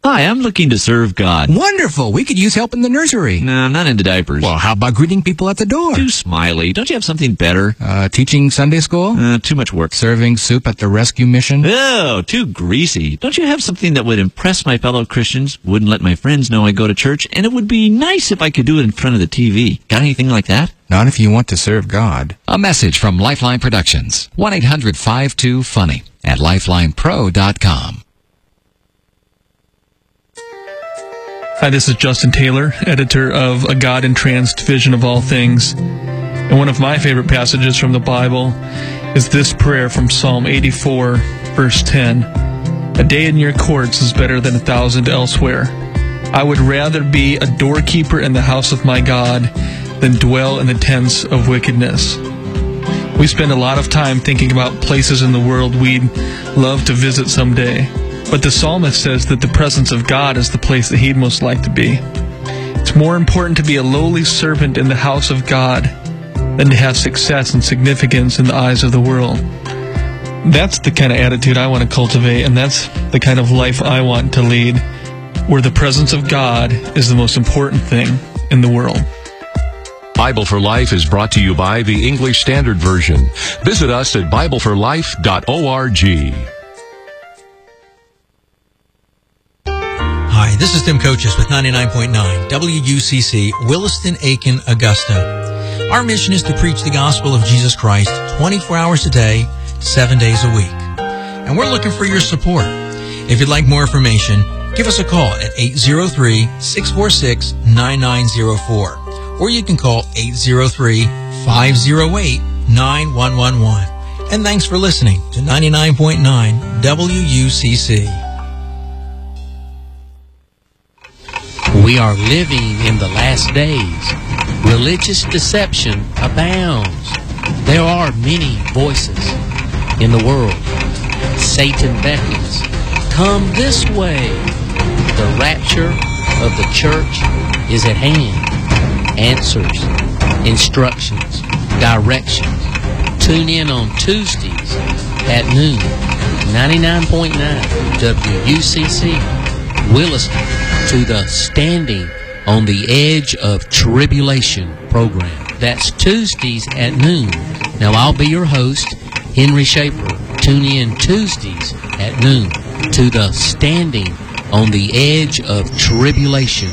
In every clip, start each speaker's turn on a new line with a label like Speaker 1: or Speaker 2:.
Speaker 1: Hi, I'm looking to serve God.
Speaker 2: Wonderful. We could use help in the nursery.
Speaker 1: No, I'm not into diapers.
Speaker 2: Well, how about greeting people at the door?
Speaker 1: Too smiley. Don't you have something better?
Speaker 2: Teaching Sunday school?
Speaker 1: Too much work.
Speaker 2: Serving soup at the rescue mission?
Speaker 1: Oh, too greasy. Don't you have something that would impress my fellow Christians, wouldn't let my friends know I go to church, and it would be nice if I could do it in front of the TV? Got anything like that?
Speaker 2: Not if you want to serve God.
Speaker 3: A message from Lifeline Productions. 1-800-52-FUNNY at lifelinepro.com.
Speaker 4: Hi, this is Justin Taylor, editor of A God Entranced Vision of All Things. And one of my favorite passages from the Bible is this prayer from Psalm 84, verse 10. A day in your courts is better than 1,000 elsewhere. I would rather be a doorkeeper in the house of my God than dwell in the tents of wickedness. We spend a lot of time thinking about places in the world we'd love to visit someday. But the psalmist says that the presence of God is the place that he'd most like to be. It's more important to be a lowly servant in the house of God than to have success and significance in the eyes of the world. That's the kind of attitude I want to cultivate, and that's the kind of life I want to lead, where the presence of God is the most important thing in the world.
Speaker 5: Bible for Life is brought to you by the English Standard Version. Visit us at BibleForLife.org.
Speaker 6: Hi, this is Tim Coaches with 99.9 WUCC, Williston, Aiken, Augusta. Our mission is to preach the gospel of Jesus Christ 24 hours a day, 7 days a week. And we're looking for your support. If you'd like more information, give us a call at 803-646-9904. Or you can call 803-508-9111. And thanks for listening to 99.9 WUCC.
Speaker 7: We are living in the last days. Religious deception abounds. There are many voices in the world. Satan beckons, come this way. The rapture of the church is at hand. Answers, instructions, directions. Tune in on Tuesdays at noon. 99.9 WUCC, Williston, to the Standing on the Edge of Tribulation program. That's Tuesdays at noon. Now, I'll be your host, Henry Schaefer. Tune in Tuesdays at noon to the Standing on the Edge of Tribulation.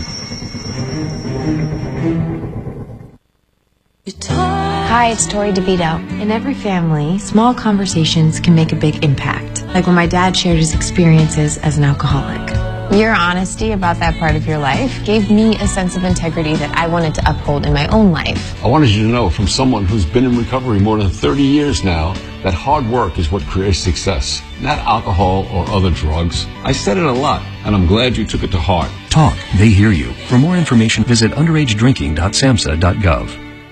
Speaker 8: Hi, it's Tori DeVito. In every family, small conversations can make a big impact. Like when my dad shared his experiences as an alcoholic. Your honesty about that part of your life gave me a sense of integrity that I wanted to uphold in my own life.
Speaker 9: I wanted you to know, from someone who's been in recovery more than 30 years now, that hard work is what creates success, not alcohol or other drugs. I said it a lot, and I'm glad you took it to heart.
Speaker 10: Talk. They hear you. For more information, visit underagedrinking.samhsa.gov.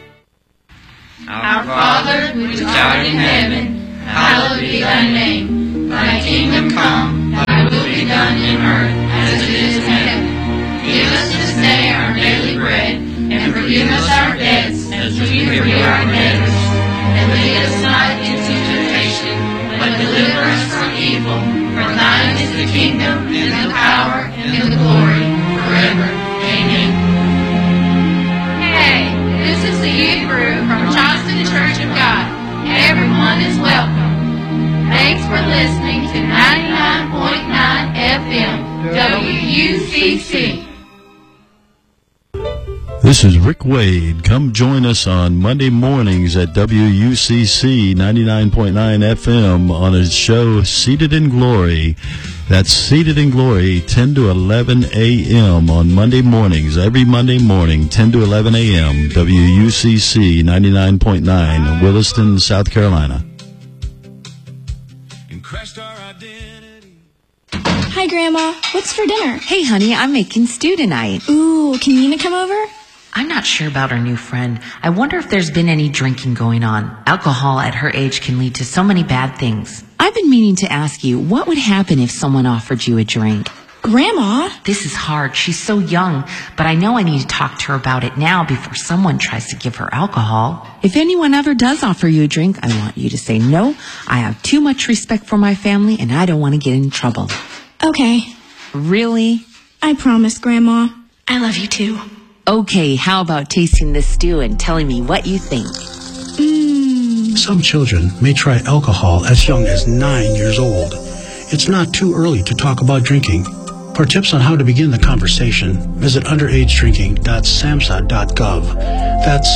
Speaker 11: Our Father, which art in heaven, hallowed be thy name. Thy kingdom come, thy will be done in earth as it is in heaven. Give us this day our daily bread, and forgive us our debts as we forgive our debtors. And lead us not into temptation, but deliver us from evil. For thine is the kingdom, and the power, and the glory, forever. Amen. Hey, this is the youth group from Johnston Church of God. Everyone is welcome. Thanks for listening to 99.9 FM, WUCC.
Speaker 12: This is Rick Wade. Come join us on Monday mornings at WUCC 99.9 FM on his show Seated in Glory. That's Seated in Glory, 10 to 11 a.m. on Monday mornings, every Monday morning, 10 to 11 a.m., WUCC 99.9, Williston, South Carolina.
Speaker 13: Hi, Grandma. What's for dinner?
Speaker 14: Hey, honey, I'm making stew tonight.
Speaker 13: Ooh, can Nina come over?
Speaker 14: I'm not sure about our new friend. I wonder if there's been any drinking going on. Alcohol at her age can lead to so many bad things. I've been meaning to ask you, what would happen if someone offered you a drink?
Speaker 13: Grandma?
Speaker 14: This is hard. She's so young, but I know I need to talk to her about it now before someone tries to give her alcohol. If anyone ever does offer you a drink, I want you to say no. I have too much respect for my family, and I don't want to get in trouble.
Speaker 13: Okay.
Speaker 14: Really?
Speaker 13: I promise, Grandma.
Speaker 8: I love you too.
Speaker 14: Okay, how about tasting this stew and telling me what you think?
Speaker 15: Some children may try alcohol as young as 9 years old. It's not too early to talk about drinking. For tips on how to begin the conversation, visit underagedrinking.samhsa.gov. That's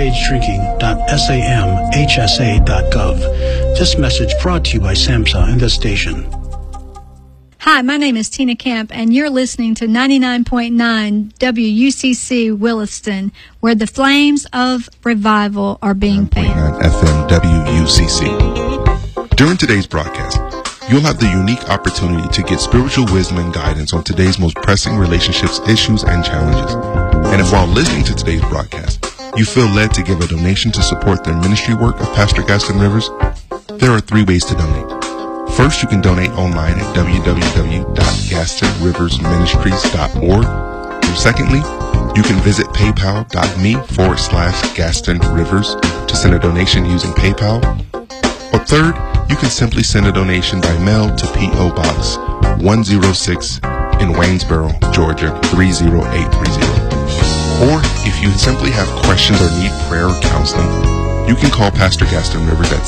Speaker 15: underagedrinking.samhsa.gov. This message brought to you by SAMHSA and this station.
Speaker 16: Hi, my name is Tina Camp, and you're listening to 99.9 WUCC Williston, where the flames of revival are being fanned.
Speaker 17: FM WUCC. During today's broadcast, you'll have the unique opportunity to get spiritual wisdom and guidance on today's most pressing relationships, issues, and challenges. And if while listening to today's broadcast, you feel led to give a donation to support the ministry work of Pastor Gaston Rivers, there are 3 ways to donate. First, you can donate online at www.gastonriversministries.org. Secondly, you can visit paypal.me/Gaston Rivers to send a donation using PayPal. Or third, you can simply send a donation by mail to P.O. Box 106 in Waynesboro, Georgia 30830. Or if you simply have questions or need prayer or counseling, you can call Pastor Gaston Rivers at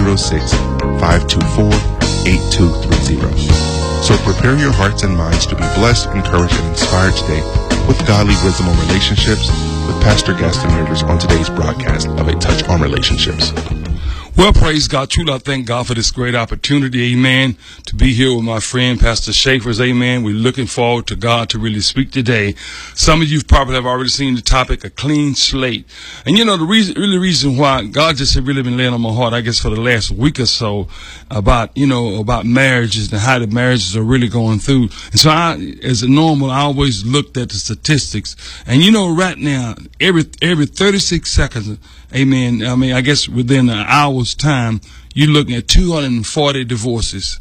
Speaker 17: 706-524-8230. So prepare your hearts and minds to be blessed, encouraged, and inspired today with godly wisdom on relationships with Pastor Gaston Rivers on today's broadcast of A Touch on Relationships.
Speaker 18: Well, praise God. Truly, I thank God for this great opportunity, amen, to be here with my friend, Pastor Schaefer's, amen. We're looking forward to God to really speak today. Some of you probably have already seen the topic, a clean slate. And, you know, the reason why God just had really been laying on my heart, I guess, for the last week or so about marriages and how the marriages are really going through. And so as a normal, I always looked at the statistics. And, you know, right now, every 36 seconds, amen, I guess within an hour's time, you're looking at 240 divorces.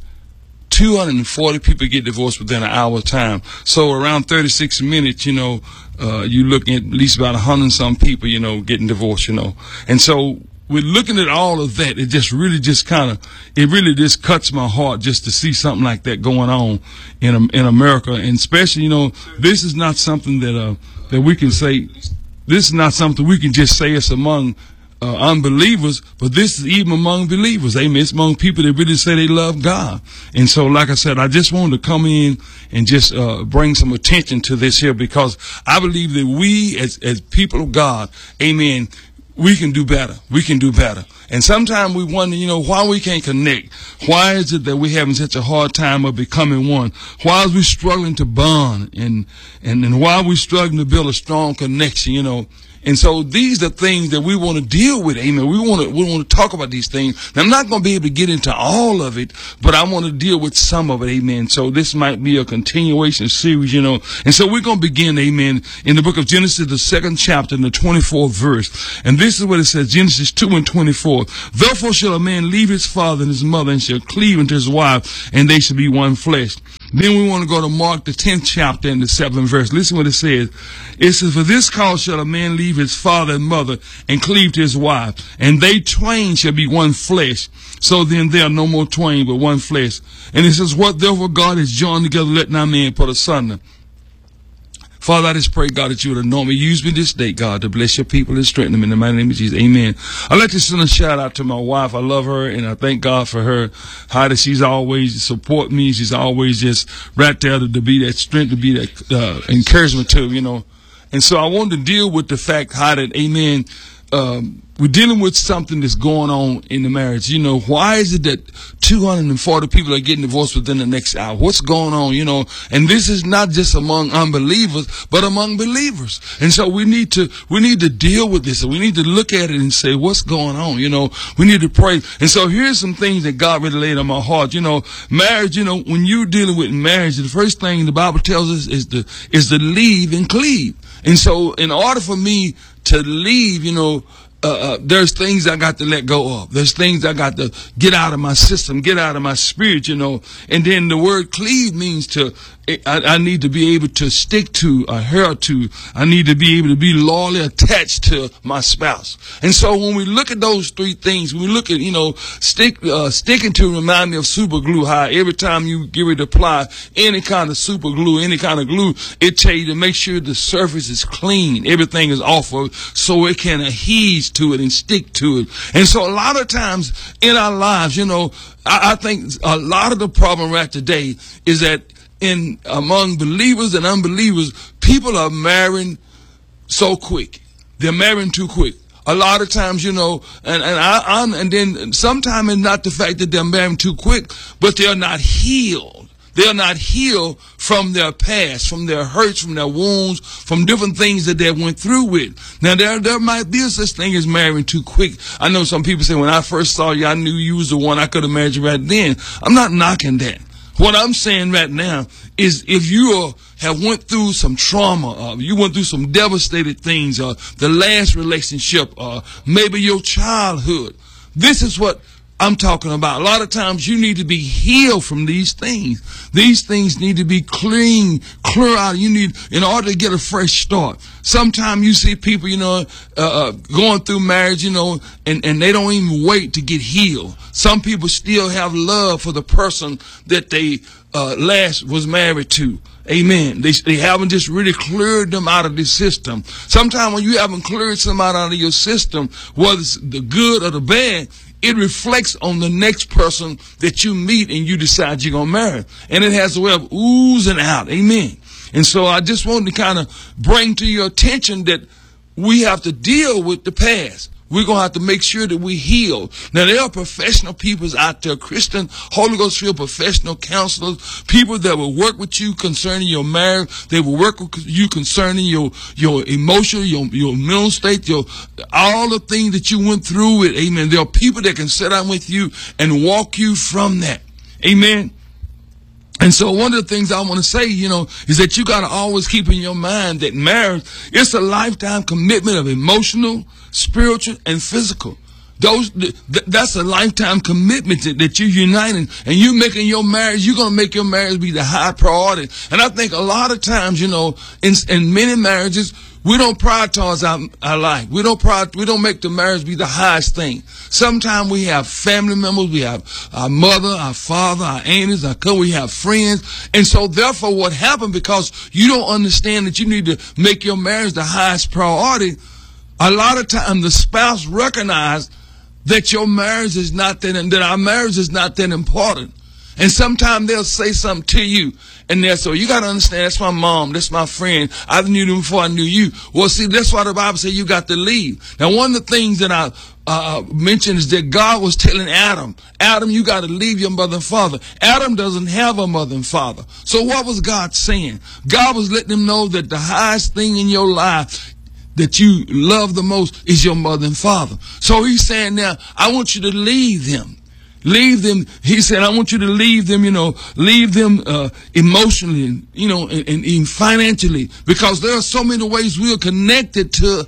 Speaker 18: 240 people get divorced within an hour's time. So around 36 minutes, you're looking at least about 100 and some people, getting divorced, And so we're looking at all of that. It really just cuts my heart just to see something like that going on in America. And especially, this is not something that we can say. This is not something we can just say it's among unbelievers, but this is even among believers. Amen. It's among people that really say they love God. And so, like I said, I just wanted to come in and just bring some attention to this here, because I believe that we as people of God, amen, we can do better. We can do better. And sometimes we wonder, why we can't connect. Why is it that we're having such a hard time of becoming one? Why is we struggling to bond? And why are we struggling to build a strong connection, And so these are things that we want to deal with. Amen. We want to talk about these things. Now, I'm not going to be able to get into all of it, but I want to deal with some of it. Amen. So this might be a continuation series, And so we're going to begin, amen, in the book of Genesis, the 2nd chapter, in the 24th verse. And this is what it says, Genesis 2:24. Therefore shall a man leave his father and his mother and shall cleave unto his wife, and they shall be one flesh. Then we want to go to Mark, the 10th chapter, and the 7th verse. Listen what it says. It says, for this cause shall a man leave his father and mother and cleave to his wife, and they twain shall be one flesh. So then they are no more twain, but one flesh. And it says, what therefore God has joined together, let not man put asunder. Father, I just pray, God, that you would anoint me. Use me this day, God, to bless your people and strengthen them in the mighty name of Jesus. Amen. I'd like to send a shout out to my wife. I love her, and I thank God for her. How that she's always support me. She's always just right there to be that strength, to be that encouragement to, And so I wanted to deal with the fact how that, amen, we're dealing with something that's going on in the marriage. Why is it that 240 people are getting divorced within the next hour? What's going on, And this is not just among unbelievers, but among believers. And so we need to deal with this. And we need to look at it and say, what's going on? We need to pray. And so here's some things that God really laid on my heart. Marriage, when you're dealing with marriage, the first thing the Bible tells us is to leave and cleave. And so in order for me to leave, there's things I got to let go of. There's things I got to get out of my system, get out of my spirit, you know. And then the word cleave means I need to be able to stick to, adhere to. I need to be able to be loyally attached to my spouse. And so when we look at those three things, when we look at, you know, sticking to remind me of super glue, how every time you get ready to apply any kind of super glue, any kind of glue, it tell you to make sure the surface is clean, everything is off of, so it can adhere to it and stick to it. And so a lot of times in our lives, you know, I think a lot of the problem right today is that among believers and unbelievers, people are marrying so quick. They're marrying too quick. A lot of times, you know, and then sometimes it's not the fact that they're marrying too quick, but they're not healed. They're not healed from their past, from their hurts, from their wounds, from different things that they went through with. Now, there might be such thing as marrying too quick. I know some people say, when I first saw you, I knew you was the one. I could have married you right then. I'm not knocking that. What I'm saying right now is if you have went through some trauma, you went through some devastated things, the last relationship, maybe your childhood, this is what I'm talking about. A lot of times you need to be healed from these things. These things need to be clear out. You need, in order to get a fresh start. Sometimes you see people, you know, going through marriage, you know, and they don't even wait to get healed. Some people still have love for the person that they last was married to. Amen. They haven't just really cleared them out of the system. Sometimes when you haven't cleared somebody out of your system, whether it's the good or the bad, it reflects on the next person that you meet and you decide you're going to marry. And it has a way of oozing out. Amen. And so I just wanted to kind of bring to your attention that we have to deal with the past. We're going to have to make sure that we heal. Now, there are professional people out there, Christian, Holy Ghost filled professional counselors, people that will work with you concerning your marriage. They will work with you concerning your emotional, your mental state, all the things that you went through with. Amen. There are people that can sit down with you and walk you from that. Amen. And so one of the things I want to say, you know, is that you got to always keep in your mind that marriage, it's a lifetime commitment of emotional, spiritual, and physical. That's a lifetime commitment that you're uniting, and you making your marriage, you're going to make your marriage be the high priority. And I think a lot of times, you know, in many marriages, we don't prioritize our life. We don't make the marriage be the highest thing. Sometimes we have family members, we have our mother, our father, our aunties, our cousin, we have friends. And so therefore what happened, because you don't understand that you need to make your marriage the highest priority, a lot of times the spouse recognizes that your marriage is not that our marriage is not that important. And sometimes they'll say something to you, and they'll say, you got to understand, that's my mom, that's my friend. I knew them before I knew you. Well, see, that's why the Bible says you got to leave. Now, one of the things that I mentioned is that God was telling Adam, you got to leave your mother and father. Adam doesn't have a mother and father. So what was God saying? God was letting him know that the highest thing in your life that you love the most is your mother and father. So he's saying now, I want you to leave them. Leave them. He said, I want you to leave them, leave them emotionally, and financially, because there are so many ways we are connected to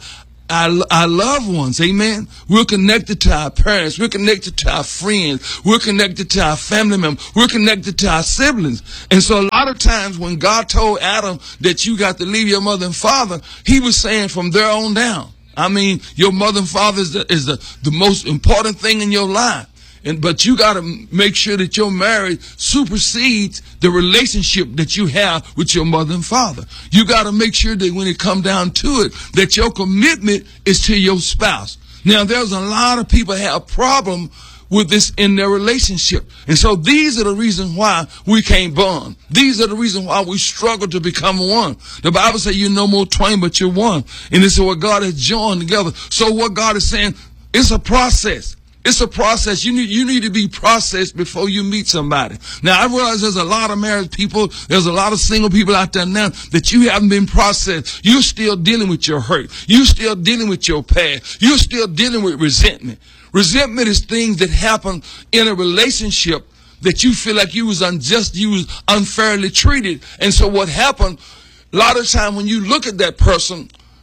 Speaker 18: our loved ones. Amen. We're connected to our parents. We're connected to our friends. We're connected to our family members. We're connected to our siblings. And so a lot of times when God told Adam that you got to leave your mother and father, he was saying from there on down. I mean, your mother and father is the most important thing in your life. But you got to make sure that your marriage supersedes the relationship that you have with your mother and father. You got to make sure that when it comes down to it, that your commitment is to your spouse. Now, there's a lot of people have problem with this in their relationship. And so these are the reasons why we can't bond. These are the reasons why we struggle to become one. The Bible says you're no more twain, but you're one. And it's what God has joined together. So what God is saying, it's a process. It's a process. You need to be processed before you meet somebody. Now, I realize there's a lot of married people. There's a lot of single people out there now that you haven't been processed. You're still dealing with your hurt. You're still dealing with your past. You're still dealing with resentment. Resentment is things that happen in a relationship that you feel like you was unjust, you was unfairly treated. And so what happened, a lot of time when you look at that person,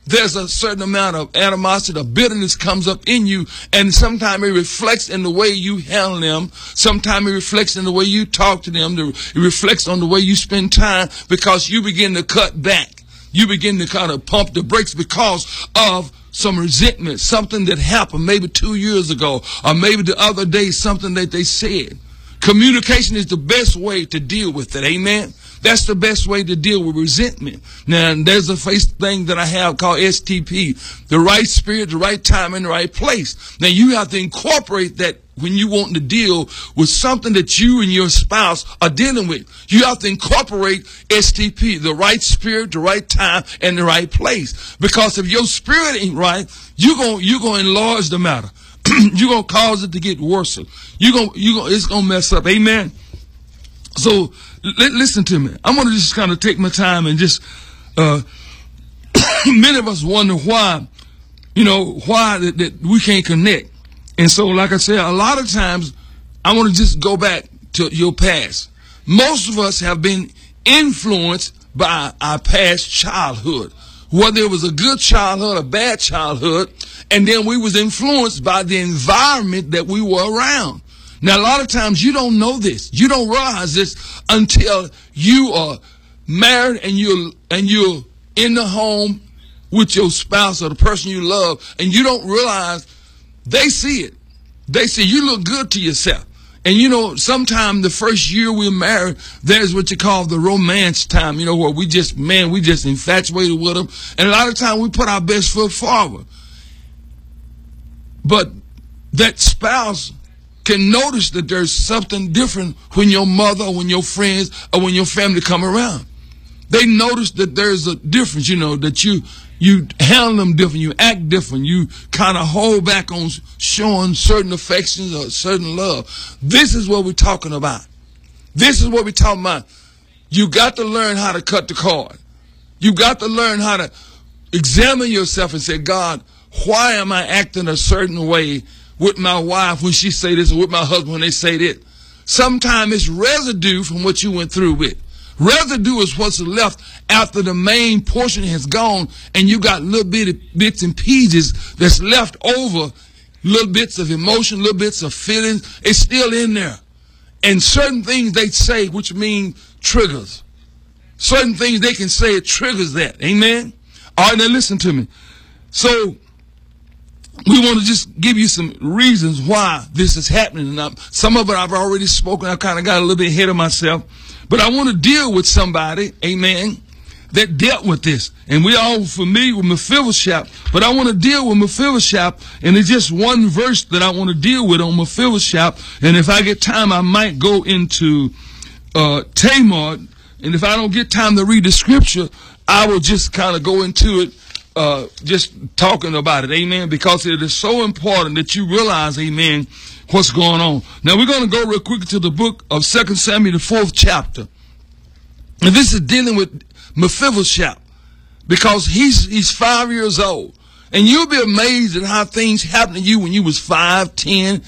Speaker 18: there's a certain amount of animosity or bitterness comes up in you, and sometimes it reflects in the way you handle them. Sometimes it reflects in the way you talk to them. It reflects on the way you spend time, because you begin to cut back. You begin to kind of pump the brakes because of some resentment, something that happened maybe 2 years ago, or maybe the other day, something that they said. Communication is the best way to deal with it. Amen. That's the best way to deal with resentment. Now, there's a thing that I have called STP, the right spirit, the right time, and the right place. Now, you have to incorporate that when you want to deal with something that you and your spouse are dealing with. You have to incorporate STP, the right spirit, the right time, and the right place. Because if your spirit ain't right, you're going to enlarge the matter. You're going to cause it to get worse. It's going to mess up. Amen. So, listen to me. I'm going to just kind of take my time and just, many of us wonder why that we can't connect. And so, like I said, a lot of times I want to just go back to your past. Most of us have been influenced by our past childhood, whether it was a good childhood or bad childhood, and then we was influenced by the environment that we were around. Now, a lot of times you don't know this. You don't realize this until you are married and you're in the home with your spouse or the person you love, and you don't realize they see it. They say you look good to yourself. And sometime the first year we're married, there's what you call the romance time, where we just infatuated with them. And a lot of times we put our best foot forward. But that spouse can notice that there's something different when your mother or when your friends or when your family come around. They notice that there's a difference, that you handle them different, you act different, you kind of hold back on showing certain affections or certain love. This is what we're talking about. This is what we're talking about. You got to learn how to cut the cord. You got to learn how to examine yourself and say, God, why am I acting a certain way with my wife when she say this, or with my husband when they say that? Sometimes it's residue from what you went through with. Residue is what's left after the main portion has gone, and you got little bits and pieces that's left over, little bits of emotion, little bits of feelings. It's still in there. And certain things they say, which mean triggers. Certain things they can say, it triggers that. Amen? All right, now listen to me. So, we want to just give you some reasons why this is happening. And some of it I've already spoken. I kind of got a little bit ahead of myself. But I want to deal with somebody, amen, that dealt with this. And we all familiar with Mephibosheth. But I want to deal with Mephibosheth. And it's just one verse that I want to deal with on Mephibosheth. And if I get time, I might go into Tamar. And if I don't get time to read the scripture, I will just kind of go into it. Just talking about it, amen, because it is so important that you realize, amen, what's going on. Now, we're going to go real quick to the book of 2 Samuel, the 4th chapter. And this is dealing with Mephibosheth, because he's 5 years old. And you'll be amazed at how things happened to you when you was 5, 10,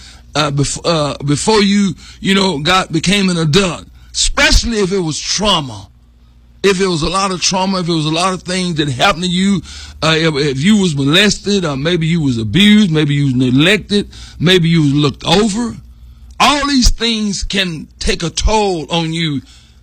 Speaker 18: before you became an adult, especially if it was trauma. If it was a lot of trauma, if it was a lot of things that happened to you, if you was molested, or maybe you was abused, maybe you was neglected, maybe you was looked over, all these things can take a toll on you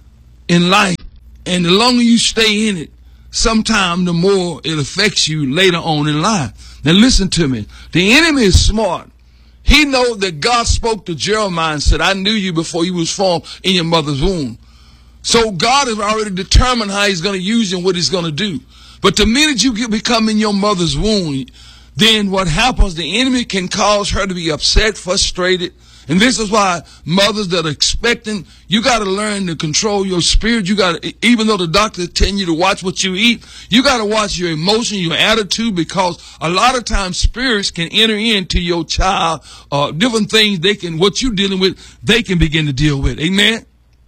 Speaker 18: in life. And the longer you stay in it, sometime the more it affects you later on in life. Now listen to me. The enemy is smart. He knows that God spoke to Jeremiah and said, I knew you before you was formed in your mother's womb. So God has already determined how he's going to use you and what he's going to do. But the minute you become in your mother's womb, then what happens, the enemy can cause her to be upset, frustrated. And this is why mothers that are expecting, you got to learn to control your spirit. You got to, even though the doctor is telling you to watch what you eat, you got to watch your emotion, your attitude, because a lot of times spirits can enter into your child, different things what you're dealing with, they can begin to deal with. Amen?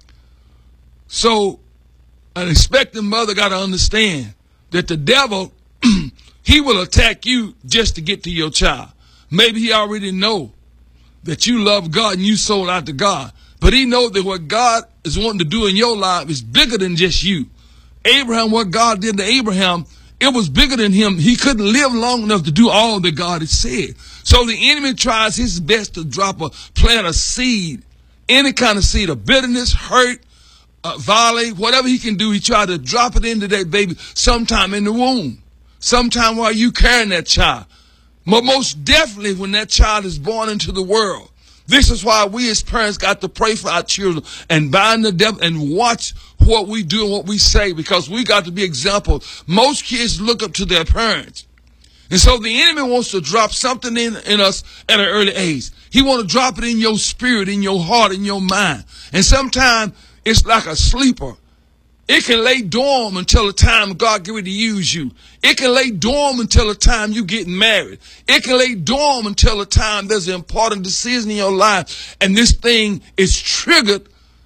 Speaker 18: So, an expecting mother got to understand that the devil, he will attack you just to get to your child. Maybe he already know that you love God and you sold out to God. But he knows that what God is wanting to do in your life is bigger than just you. Abraham, what God did to Abraham, it was bigger than him. He couldn't live long enough to do all that God had said. So the enemy tries his best to plant a seed, any kind of seed of bitterness, hurt, violate, whatever he can do. He tried to drop it into that baby sometime in the womb, sometime while you carrying that child. But most definitely when that child is born into the world. This is why we as parents got to pray for our children and bind the devil and watch what we do and what we say, because we got to be examples. Most kids look up to their parents. And so the enemy wants to drop something in us at an early age. He wants to drop it in your spirit, in your heart, in your mind. And sometimes it's like a sleeper. It can lay dorm until the time God get ready to use you. It can lay dorm until the time you get married. It can lay dorm until the time there's an important decision in your life. And this thing is triggered.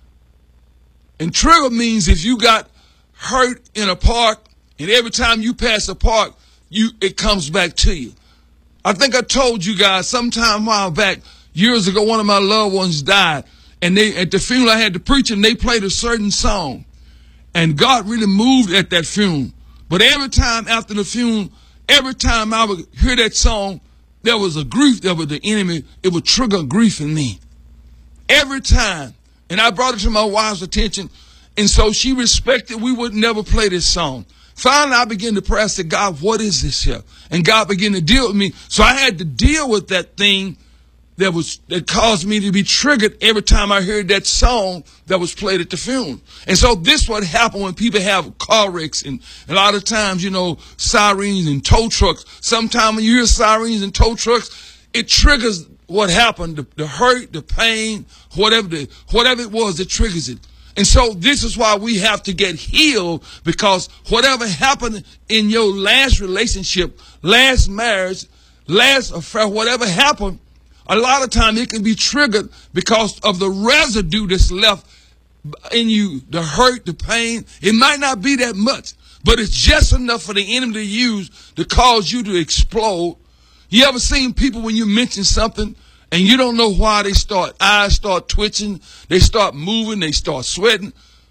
Speaker 18: And trigger means if you got hurt in a park and every time you pass a park, it comes back to you. I think I told you guys sometime a while back, years ago, one of my loved ones died. And at the funeral I had to preach and they played a certain song. And God really moved at that funeral. But every time after the funeral, every time I would hear that song, there was a grief that was the enemy. It would trigger grief in me. Every time. And I brought it to my wife's attention. And so she respected we would never play this song. Finally, I began to pray. I said, God, what is this here? And God began to deal with me. So I had to deal with that thing that caused me to be triggered every time I heard that song that was played at the funeral. And so this is what happened when people have car wrecks and a lot of times, sirens and tow trucks. Sometimes when you hear sirens and tow trucks, it triggers what happened, the hurt, the pain, whatever it was, it triggers it. And so this is why we have to get healed, because whatever happened in your last relationship, last marriage, last affair, whatever happened, a lot of time it can be triggered because of the residue that's left in you, the hurt, the pain. It might not be that much, but it's just enough for the enemy to use to cause you to explode. You ever seen people when you mention something and you don't know why eyes start twitching, they start moving, they start sweating?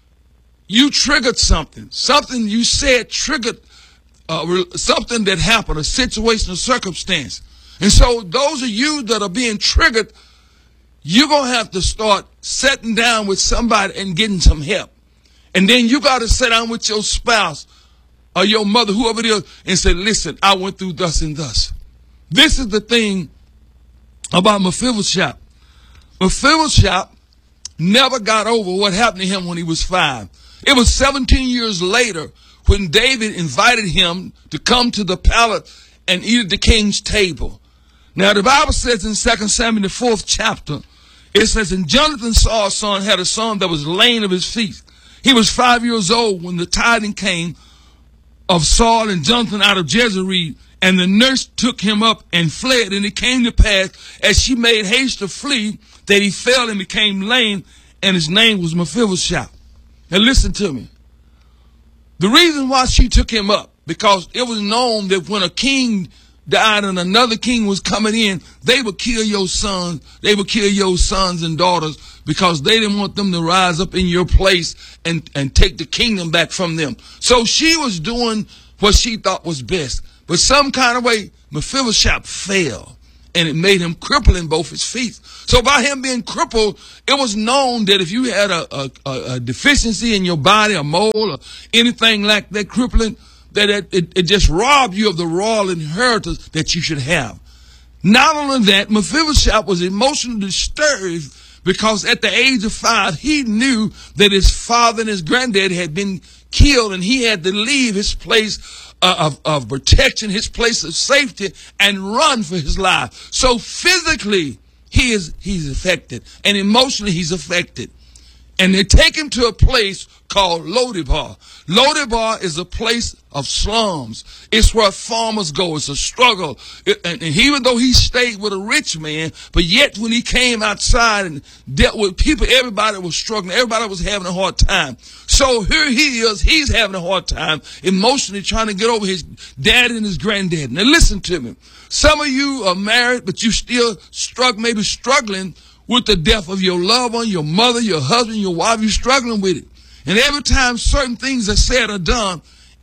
Speaker 18: You triggered something. Something you said triggered something that happened, a situation, a circumstance. And so those of you that are being triggered, you're going to have to start sitting down with somebody and getting some help. And then you got to sit down with your spouse or your mother, whoever it is, and say, listen, I went through thus and thus. This is the thing about Mephibosheth. Mephibosheth never got over what happened to him when he was 5. It was 17 years later when David invited him to come to the palace and eat at the king's table. Now, the Bible says in 2 Samuel, the 4th chapter, it says, and Jonathan Saul's son had a son that was lame of his feet. He was 5 years old when the tidings came of Saul and Jonathan out of Jezreel, and the nurse took him up and fled. And it came to pass, as she made haste to flee, that he fell and became lame, and his name was Mephibosheth. Now listen to me. The reason why she took him up, because it was known that when a king died and another king was coming in, they would kill your sons. They would kill your sons and daughters because they didn't want them to rise up in your place and take the kingdom back from them. So she was doing what she thought was best. But some kind of way, Mephibosheth fell, and it made him crippled in both his feet. So by him being crippled, it was known that if you had a deficiency in your body, a mole or anything like that, crippling, that it just robbed you of the royal inheritance that you should have. Not only that, Mephibosheth was emotionally disturbed because at the age of 5, he knew that his father and his granddad had been killed, and he had to leave his place of protection, his place of safety, and run for his life. So physically, he's affected, and emotionally he's affected. And they take him to a place called Lodebar. Lodebar is a place of slums. It's where farmers go. It's a struggle. And even though he stayed with a rich man, but yet when he came outside and dealt with people, everybody was struggling. Everybody was having a hard time. So here he is. He's having a hard time emotionally trying to get over his dad and his granddad. Now listen to me. Some of you are married, but you still maybe struggling with the death of your loved one, your mother, your husband, your wife. You're struggling with it. And every time certain things are said or done,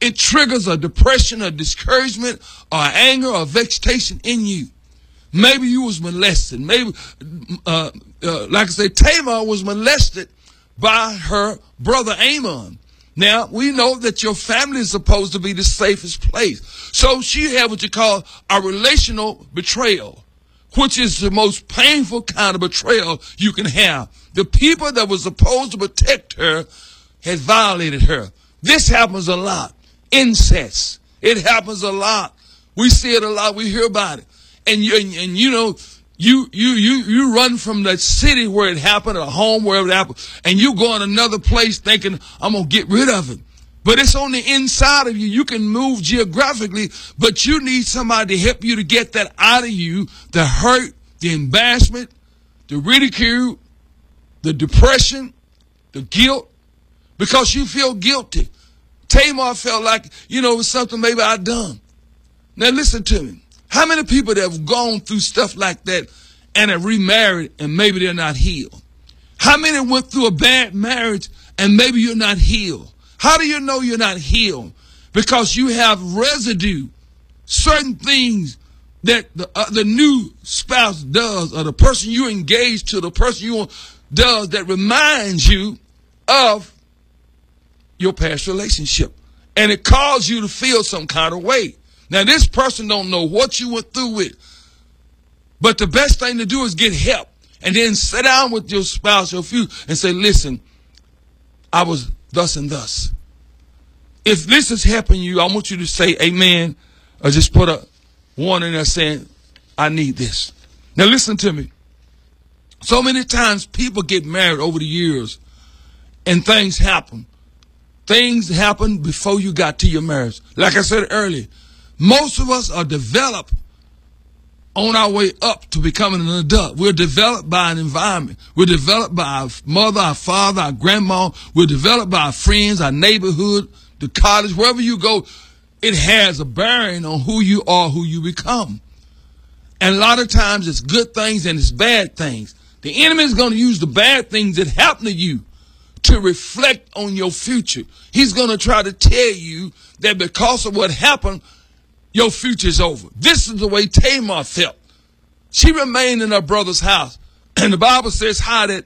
Speaker 18: it triggers a depression, a discouragement, or anger, or vexation in you. Maybe you was molested. Maybe, like I say, Tamar was molested by her brother Ammon. Now, we know that your family is supposed to be the safest place. So she had what you call a relational betrayal, which is the most painful kind of betrayal you can have. The people that were supposed to protect her had violated her. This happens a lot. Incest. It happens a lot. We see it a lot. We hear about it. And you know, you run from that city where it happened, or home wherever it happened, and you go in another place thinking, I'm going to get rid of it. But it's on the inside of you. You can move geographically, but you need somebody to help you to get that out of you, the hurt, the embarrassment, the ridicule, the depression, the guilt, because you feel guilty. Tamar felt like, you know, it was something maybe I'd done. Now listen to me. How many people that have gone through stuff like that and have remarried and maybe they're not healed? How many went through a bad marriage and maybe you're not healed? How do you know you're not healed? Because you have residue, certain things that the new spouse does, or the person you engage to, the person you does, that reminds you of your past relationship. And it causes you to feel some kind of way. Now, this person don't know what you went through with, but the best thing to do is get help, and then sit down with your spouse or few and say, listen, I was thus and thus. If this is helping you, I want you to say amen, or just put a warning there saying, I need this. Now, listen to me. So many times people get married over the years and things happen. Things happen before you got to your marriage. Like I said earlier, most of us are developed on our way up to becoming an adult. We're developed by an environment. We're developed by our mother, our father, our grandma. We're developed by our friends, our neighborhood, the college, wherever you go. It has a bearing on who you are, who you become. And a lot of times it's good things and it's bad things. The enemy is going to use the bad things that happen to you to reflect on your future. He's going to try to tell you that because of what happened, your future is over. This is the way Tamar felt. She remained in her brother's house. And the Bible says how that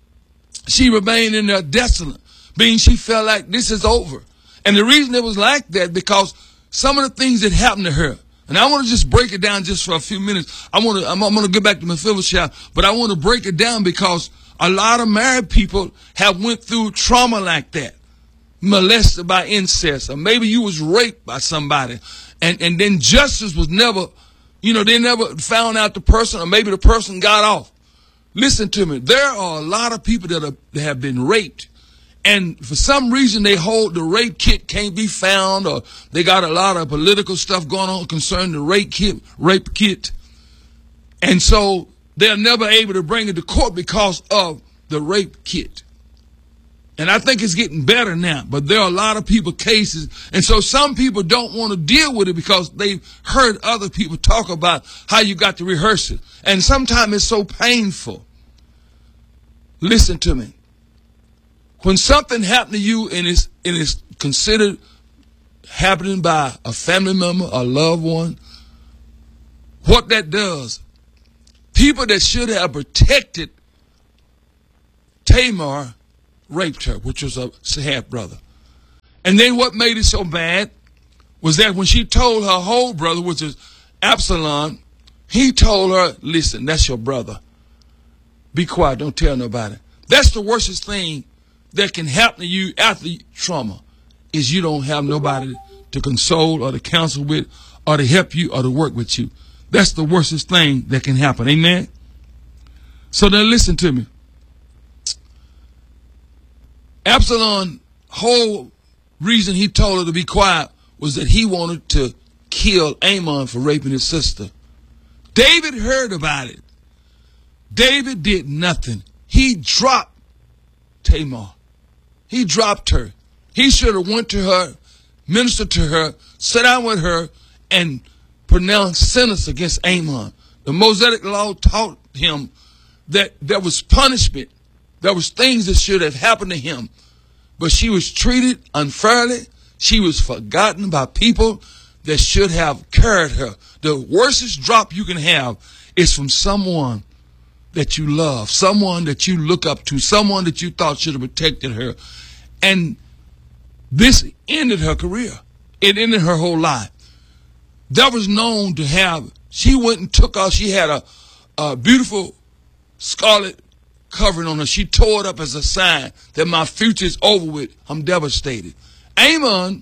Speaker 18: she remained in there desolate, being she felt like this is over. And the reason it was like that, because some of the things that happened to her, and I want to just break it down just for a few minutes. I'm going to get back to Mephibosheth, but I want to break it down because a lot of married people have went through trauma like that, molested by incest, or maybe you was raped by somebody, and then justice was never, they never found out the person, or maybe the person got off. Listen to me. There are a lot of people that have been raped, and for some reason they hold the rape kit can't be found, or they got a lot of political stuff going on concerning the rape kit. And so they're never able to bring it to court because of the rape kit. And I think it's getting better now, but there are a lot of people cases. And so some people don't want to deal with it because they've heard other people talk about how you got to rehearse it. And sometimes it's so painful. Listen to me. When something happened to you and it's considered happening by a family member, a loved one, what that does, people that should have protected Tamar raped her, which was a half brother. And then what made it so bad was that when she told her whole brother, which is Absalom, he told her, listen, that's your brother. Be quiet, don't tell nobody. That's the worstest thing that can happen to you after trauma, is you don't have nobody to console or to counsel with or to help you or to work with you. That's the worstest thing that can happen. Amen? So then listen to me. Absalom's whole reason he told her to be quiet was that he wanted to kill Ammon for raping his sister. David heard about it. David did nothing. He dropped Tamar. He dropped her. He should have went to her, ministered to her, sat down with her, and pronounced sentence against Ammon. The Mosaic law taught him that there was punishment. There was things that should have happened to him. But she was treated unfairly. She was forgotten by people that should have carried her. The worstest drop you can have is from someone that you love, someone that you look up to, someone that you thought should have protected her. And this ended her career. It ended her whole life. That was known to have, she went and took off, she had a beautiful scarlet covering on her. She tore it up as a sign that my future is over with. I'm devastated. Amon,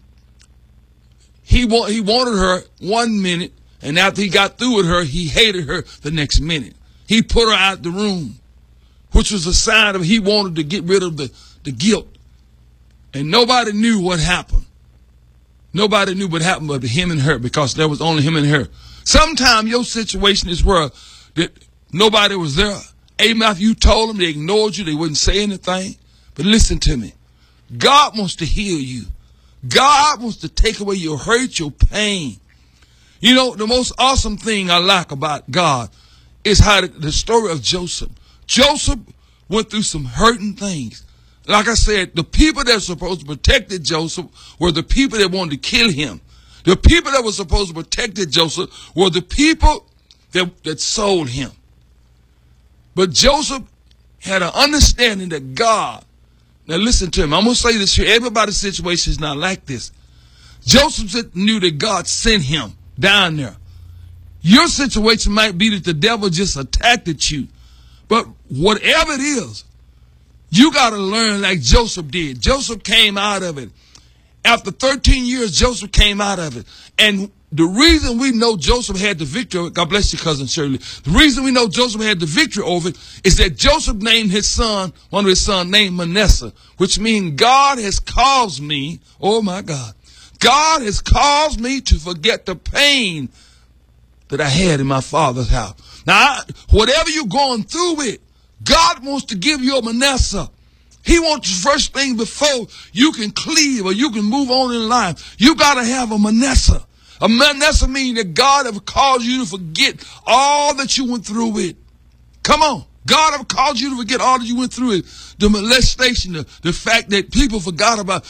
Speaker 18: he wanted her 1 minute, and after he got through with her, he hated her the next minute. He put her out the room, which was a sign of he wanted to get rid of the guilt. And nobody knew what happened. Nobody knew what happened but him and her, because there was only him and her. Sometimes your situation is where that nobody was there. Amen. If you told them, they ignored you, they wouldn't say anything. But listen to me. God wants to heal you. God wants to take away your hurt, your pain. You know, the most awesome thing I like about God is how the story of Joseph. Joseph went through some hurting things. Like I said, the people that were supposed to protect Joseph were the people that wanted to kill him. The people that were supposed to protect Joseph were the people that sold him. But Joseph had an understanding that God, now listen to him, I'm going to say this here, everybody's situation is not like this. Joseph knew that God sent him down there. Your situation might be that the devil just attacked at you. But whatever it is, you got to learn like Joseph did. Joseph came out of it. After 13 years, Joseph came out of it. And the reason we know Joseph had the victory, God bless you, Cousin Shirley. The reason we know Joseph had the victory over it is that Joseph named his son, one of his sons named Manasseh, which means God has caused me, oh my God, God has caused me to forget the pain that I had in my father's house. Now, whatever you're going through with, God wants to give you a Manasseh. He wants the first thing before you can cleave or you can move on in life. You got to have a Manasseh. A Manasseh means that God have caused you to forget all that you went through with. Come on. God have caused you to forget all that you went through with. The molestation, the fact that people forgot about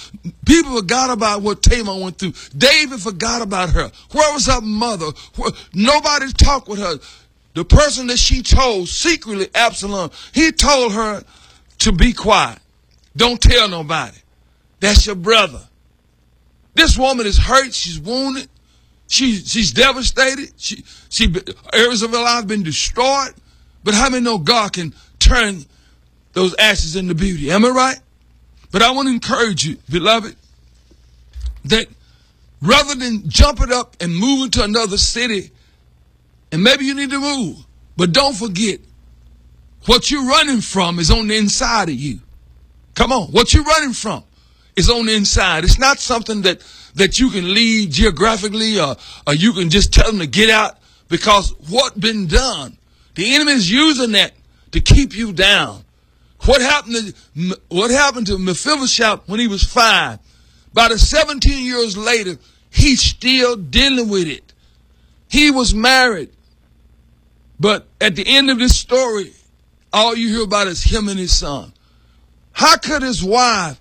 Speaker 18: what Tamar went through. David forgot about her. Where was her mother? Nobody talked with her. The person that she told secretly, Absalom, he told her to be quiet. Don't tell nobody. That's your brother. This woman is hurt. She's wounded. She's devastated. Areas of her life have been destroyed. But how many know God can turn those ashes into beauty? Am I right? But I want to encourage you, beloved, that rather than jumping up and moving to another city, and maybe you need to move, but don't forget, what you're running from is on the inside of you. Come on. What you're running from is on the inside. It's not something that you can leave geographically or you can just tell them to get out, because what's been done, the enemy is using that to keep you down. What happened to Mephibosheth when he was 5? About 17 years later, he's still dealing with it. He was married. But at the end of this story, all you hear about is him and his son. How could his wife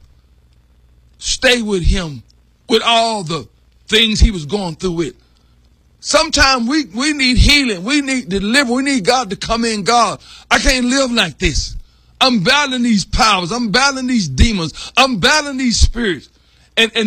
Speaker 18: stay with him with all the things he was going through with? Sometimes we need healing. We need deliverance. We need God to come in. God, I can't live like this. I'm battling these powers. I'm battling these demons. I'm battling these spirits. And